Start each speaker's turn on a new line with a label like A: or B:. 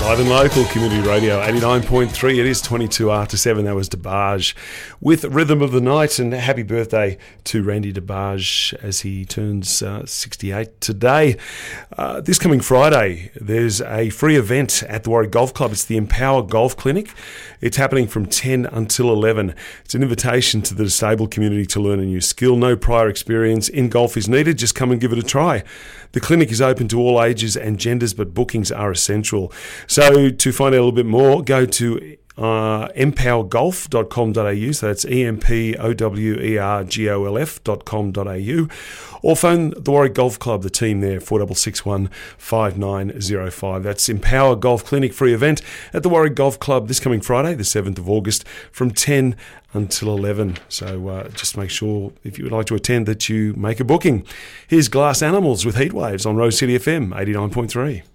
A: Live and local, community radio, 89.3. It is 22 after 7. That was DeBarge with Rhythm of the Night. And happy birthday to Randy DeBarge as he turns 68 today. This coming Friday, there's a free event at the Warwick Golf Club. It's the Empower Golf Clinic. It's happening from 10 until 11. It's an invitation to the disabled community to learn a new skill. No prior experience in golf is needed. Just come and give it a try. The clinic is open to all ages and genders, but bookings are essential. So to find out a little bit more, go to empowergolf.com.au, so that's empowergolf.com.au, or phone the Warwick Golf Club, the team there, 4661 5905. That's Empower Golf Clinic free event at the Warwick Golf Club this coming Friday, the 7th of August, from 10 until 11. So just make sure, if you would like to attend, that you make a booking. Here's Glass Animals with Heatwaves on Rose City FM 89.3.